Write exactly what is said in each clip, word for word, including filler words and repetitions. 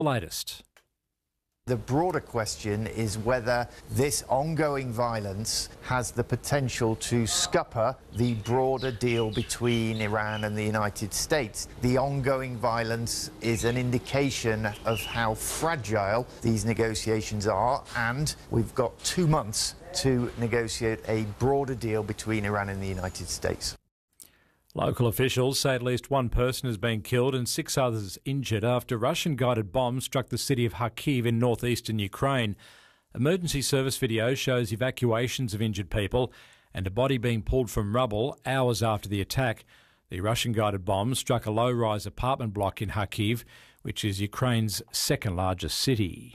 Latest. The broader question is whether this ongoing violence has the potential to scupper the broader deal between Iran and the United States. The ongoing violence is an indication of how fragile these negotiations are, and we've got two months to negotiate a broader deal between Iran and the United States. Local officials say at least one person has been killed and six others injured after Russian-guided bombs struck the city of Kharkiv in northeastern Ukraine. Emergency service video shows evacuations of injured people and a body being pulled from rubble hours after the attack. The Russian-guided bombs struck a low-rise apartment block in Kharkiv, which is Ukraine's second-largest city.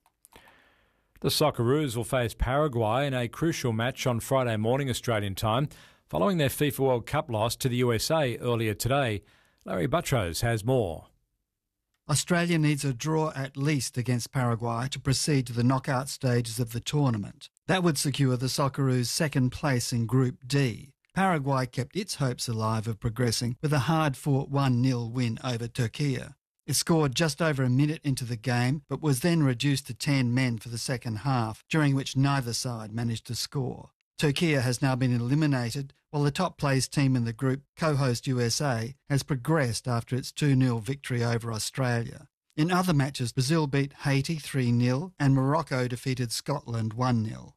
The Socceroos will face Paraguay in a crucial match on Friday morning Australian time, following their FIFA World Cup loss to the U S A earlier today. Larry Buttrose has more. Australia needs a draw at least against Paraguay to proceed to the knockout stages of the tournament. That would secure the Socceroos' second place in Group D. Paraguay kept its hopes alive of progressing with a hard-fought one nil win over Turkey. It scored just over a minute into the game, but was then reduced to ten men for the second half, during which neither side managed to score. Turkey has now been eliminated, while the top-placed team in the group, co-host U S A, has progressed after its two nil victory over Australia. In other matches, Brazil beat Haiti three nil and Morocco defeated Scotland one nil.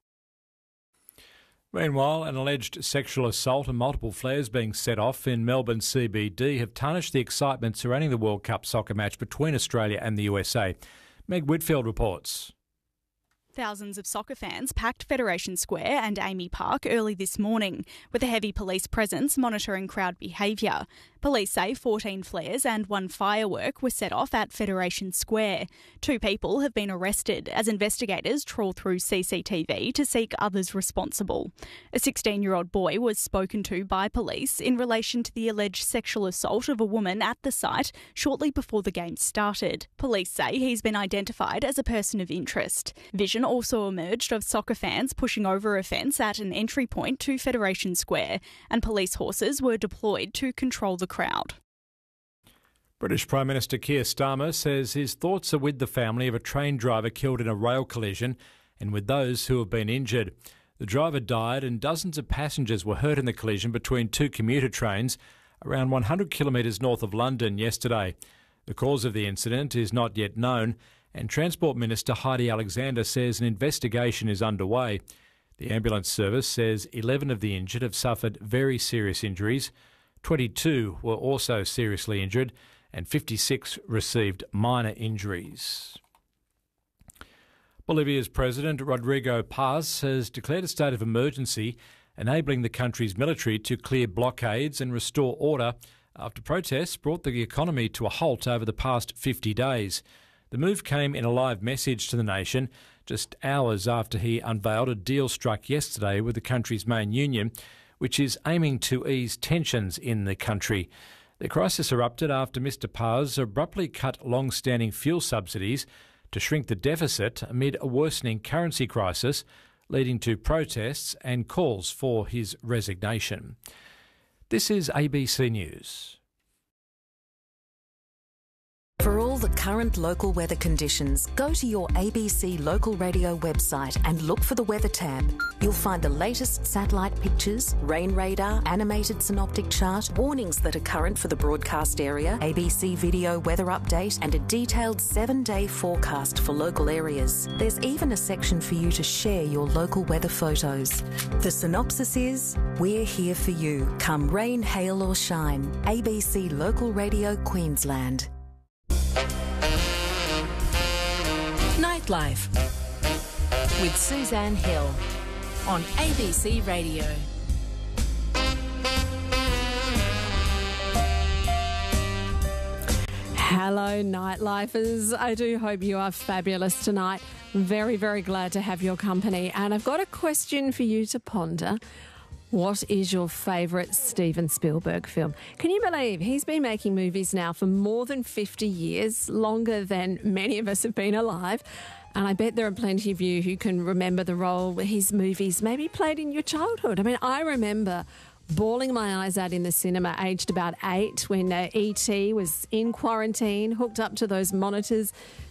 Meanwhile, an alleged sexual assault and multiple flares being set off in Melbourne C B D have tarnished the excitement surrounding the World Cup soccer match between Australia and the U S A. Meg Whitfield reports. Thousands of soccer fans packed Federation Square and Amy Park early this morning, with a heavy police presence monitoring crowd behaviour. Police say fourteen flares and one firework were set off at Federation Square. Two people have been arrested as investigators trawl through C C T V to seek others responsible. A sixteen-year-old boy was spoken to by police in relation to the alleged sexual assault of a woman at the site shortly before the game started. Police say he's been identified as a person of interest. Vision also emerged of soccer fans pushing over a fence at an entry point to Federation Square, and police horses were deployed to control the crowd. British Prime Minister Keir Starmer says his thoughts are with the family of a train driver killed in a rail collision and with those who have been injured. The driver died and dozens of passengers were hurt in the collision between two commuter trains around one hundred kilometres north of London yesterday. The cause of the incident is not yet known, and Transport Minister Heidi Alexander says an investigation is underway. The ambulance service says eleven of the injured have suffered very serious injuries, twenty-two were also seriously injured, and fifty-six received minor injuries. Bolivia's President Rodrigo Paz has declared a state of emergency, enabling the country's military to clear blockades and restore order after protests brought the economy to a halt over the past fifty days. The move came in a live message to the nation just hours after he unveiled a deal struck yesterday with the country's main union, which is aiming to ease tensions in the country. The crisis erupted after Mr Paz abruptly cut long-standing fuel subsidies to shrink the deficit amid a worsening currency crisis, leading to protests and calls for his resignation. This is A B C News. For all the current local weather conditions, go to your A B C local radio website and look for the weather tab. You'll find the latest satellite pictures, rain radar, animated synoptic chart, warnings that are current for the broadcast area, A B C video weather update, and a detailed seven-day forecast for local areas. There's even a section for you to share your local weather photos. The synopsis is, we're here for you, come rain, hail or shine. A B C Local Radio Queensland. Nightlife with Suzanne Hill on A B C Radio. Hello, Nightlifers. I do hope you are fabulous tonight. Very, very glad to have your company. And I've got a question for you to ponder. What is your favourite Steven Spielberg film? Can you believe he's been making movies now for more than fifty years, longer than many of us have been alive? And I bet there are plenty of you who can remember the role where his movies maybe played in your childhood. I mean, I remember bawling my eyes out in the cinema aged about eight when uh, E T was in quarantine, hooked up to those monitors,